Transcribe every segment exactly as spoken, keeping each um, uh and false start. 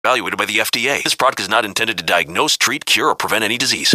Evaluated by the F D A. This product is not intended to diagnose, treat, cure, or prevent any disease.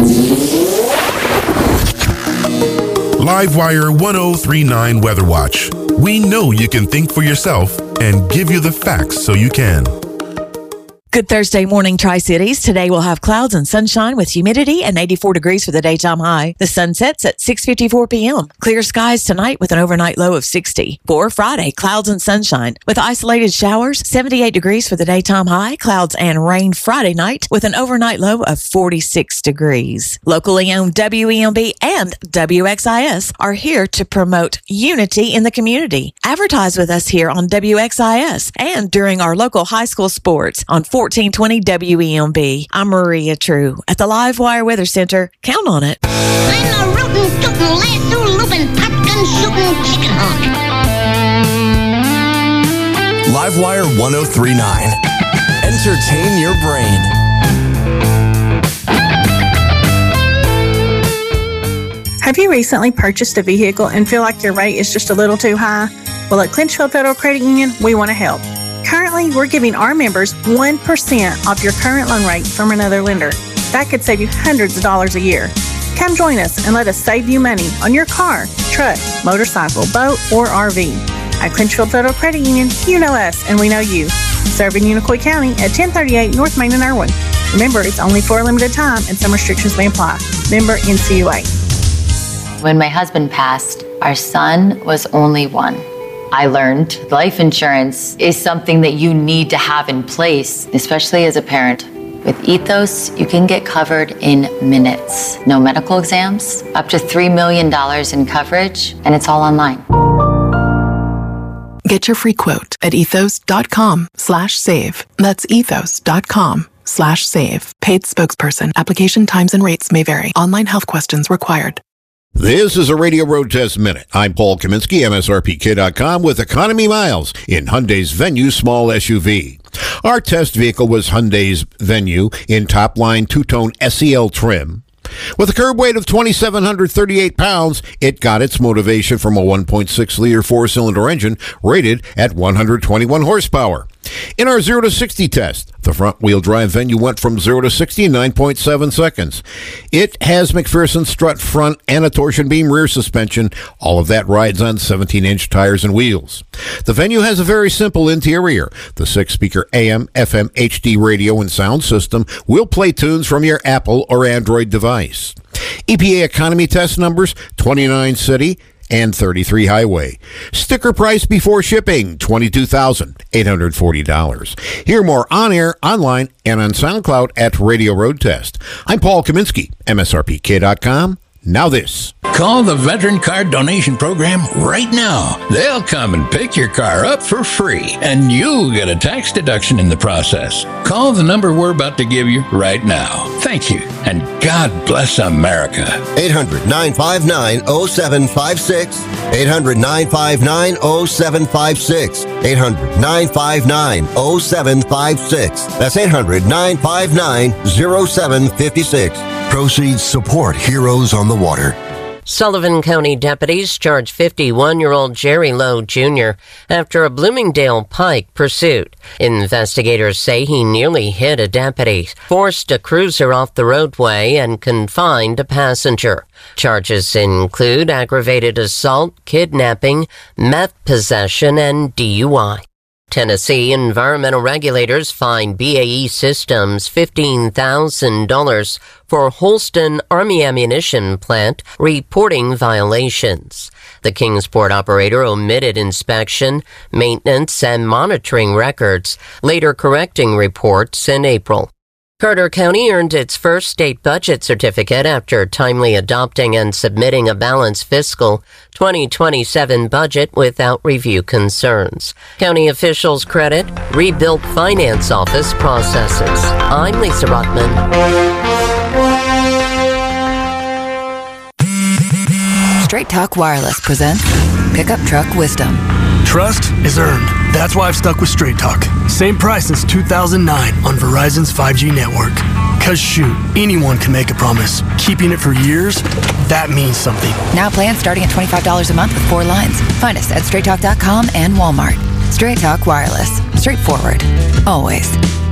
Livewire ten thirty-nine Weather Watch. We know you can think for yourself and give you the facts so you can. Good Thursday morning, Tri-Cities. Today we'll have clouds and sunshine with humidity and eighty-four degrees for the daytime high. The sun sets at six fifty-four p.m. Clear skies tonight with an overnight low of sixty. For Friday, clouds and sunshine with isolated showers, seventy-eight degrees for the daytime high. Clouds and rain Friday night with an overnight low of forty-six degrees. Locally owned W E M B and W X I S are here to promote unity in the community. Advertise with us here on W X I S and during our local high school sports on fourteen twenty W E M B. I'm Maria True at the Livewire Weather Center. Count on it. I'm a rootin', tootin', lasso loopin', popgun shootin' chicken hawk. Livewire ten thirty-nine. Entertain your brain. Have you recently purchased a vehicle and feel like your rate is just a little too high? Well, at Clinchfield Federal Credit Union, we want to help. Currently, we're giving our members one percent off your current loan rate from another lender. That could save you hundreds of dollars a year. Come join us and let us save you money on your car, truck, motorcycle, boat, or R V. At Clinchfield Federal Credit Union, you know us and we know you. Serving Unicoi County at ten thirty-eight North Main in Irwin. Remember, it's only for a limited time and some restrictions may apply. Member N C U A. When my husband passed, our son was only one. I learned life insurance is something that you need to have in place, especially as a parent. With Ethos, you can get covered in minutes. No medical exams, up to three million dollars in coverage, and it's all online. Get your free quote at ethos.com slash save. That's ethos.com slash save. Paid spokesperson. Application times and rates may vary. Online health questions required. This is a Radio Road Test Minute. I'm Paul Kaminsky, M S R P K dot com, with Economy Miles in Hyundai's Venue small S U V. Our test vehicle was Hyundai's Venue in top-line two-tone S E L trim. With a curb weight of two thousand seven hundred thirty-eight pounds, it got its motivation from a one point six liter four-cylinder engine rated at one hundred twenty-one horsepower. In our zero to sixty test, the front-wheel drive Venue went from zero to sixty in nine point seven seconds. It has McPherson strut front and a torsion beam rear suspension. All of that rides on seventeen inch tires and wheels. The Venue has a very simple interior. The six-speaker A M, F M, H D radio and sound system will play tunes from your Apple or Android device. E P A economy test numbers, twenty-nine city and thirty-three highway. Sticker price before shipping, twenty-two thousand eight hundred forty dollars. Hear more on air, online, and on SoundCloud at Radio Road Test. I'm Paul Kaminsky, M S R P K dot com. Now this. Call the Veteran Card Donation Program right now. They'll come and pick your car up for free, and you'll get a tax deduction in the process. Call the number we're about to give you right now. Thank you, and God bless America. eight hundred nine five nine oh seven five six. eight hundred nine five nine oh seven five six. eight hundred nine five nine oh seven five six. That's eight hundred nine five nine oh seven five six. Proceeds support Heroes on the Water. Sullivan County deputies charged fifty-one-year-old Jerry Lowe Junior after a Bloomingdale Pike pursuit. Investigators say he nearly hit a deputy, forced a cruiser off the roadway, and confined a passenger. Charges include aggravated assault, kidnapping, meth possession, and D U I. Tennessee environmental regulators fined B A E Systems fifteen thousand dollars for Holston Army Ammunition Plant reporting violations. The Kingsport operator omitted inspection, maintenance, and monitoring records, later correcting reports in April. Carter County earned its first state budget certificate after timely adopting and submitting a balanced fiscal twenty twenty-seven budget without review concerns. County officials credit Rebuilt Finance Office processes. I'm Lisa Rothman. Straight Talk Wireless presents Pickup Truck Wisdom. Trust is earned. That's why I've stuck with Straight Talk. Same price since two thousand nine on Verizon's five G network. Cause shoot, anyone can make a promise. Keeping it for years, that means something. Now plans starting at twenty-five dollars a month with four lines. Find us at straight talk dot com and Walmart. Straight Talk Wireless. Straightforward. Always.